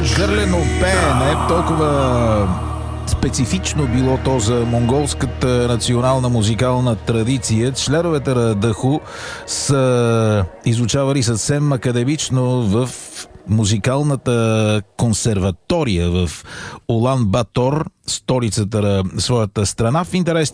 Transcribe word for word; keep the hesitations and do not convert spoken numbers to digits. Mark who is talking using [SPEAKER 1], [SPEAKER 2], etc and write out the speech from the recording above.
[SPEAKER 1] гърлено пеене, толкова специфично било то за монголската национална музикална традиция. Членовете на Даху са изучавали съвсем академично в музикалната консерватория в Улан Батор, столицата на своята страна. В интерес